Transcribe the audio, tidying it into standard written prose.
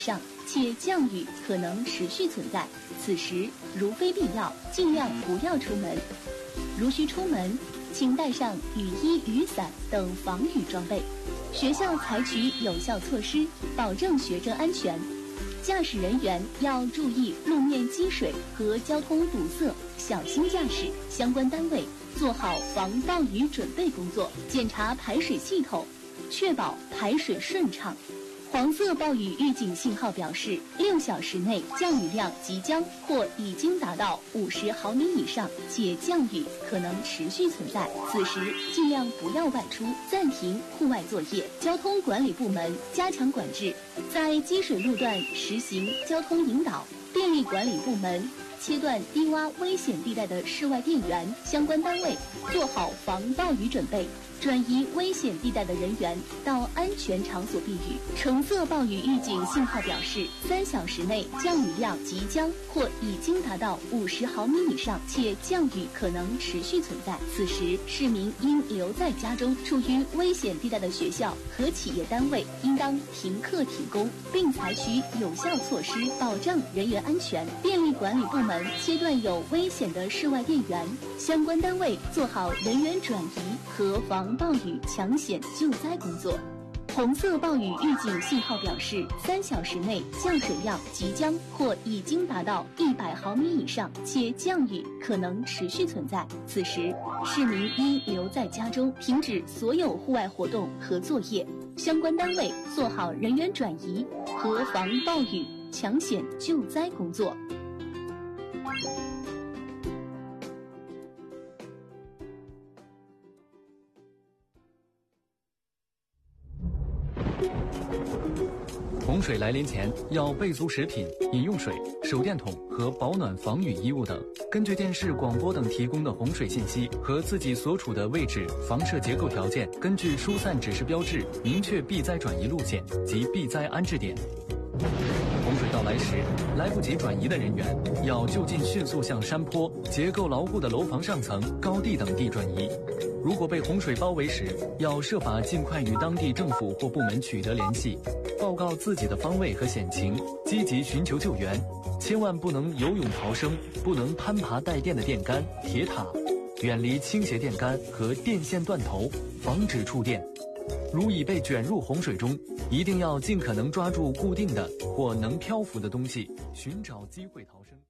上，且降雨可能持续存在。此时，如非必要，尽量不要出门。如需出门，请带上雨衣、雨伞等防雨装备。学校采取有效措施，保证学生安全。驾驶人员要注意路面积水和交通堵塞，小心驾驶。相关单位做好防暴雨准备工作，检查排水系统，确保排水顺畅。黄色暴雨预警信号表示，6小时内降雨量即将或已经达到50毫米以上，且降雨可能持续存在。此时尽量不要外出，暂停户外作业。交通管理部门加强管制，在积水路段实行交通引导。电力管理部门切断低洼危险地带的室外电源。相关单位做好防暴雨准备，转移危险地带的人员到安全场所避雨。橙色暴雨预警信号表示，3小时内降雨量即将或已经达到50毫米以上，且降雨可能持续存在。此时，市民应留在家中，处于危险地带的学校和企业单位应当停课停工，并采取有效措施保障人员安全。电力管理部门切断有危险的室外电源，相关单位做好人员转移和防暴雨抢险救灾工作。红色暴雨预警信号表示，3小时内降水量即将或已经达到100毫米以上，且降雨可能持续存在。此时，市民应留在家中，停止所有户外活动和作业。相关单位做好人员转移和防暴雨抢险救灾工作。 洪水来临前，要备足食品、饮用水、手电筒和保暖防雨衣物等。根据电视、广播等提供的洪水信息和自己所处的位置、房舍结构条件，根据疏散指示标志，明确避灾转移路线及避灾安置点。洪水到来时，来不及转移的人员要就近迅速向山坡、结构牢固的楼房上层、高地等地转移。如果被洪水包围时，要设法尽快与当地政府或部门取得联系，报告自己的方位和险情，积极寻求救援。千万不能游泳逃生，不能攀爬带电的电杆、铁塔，远离倾斜电杆和电线断头，防止触电。如已被卷入洪水中，一定要尽可能抓住固定的或能漂浮的东西，寻找机会逃生。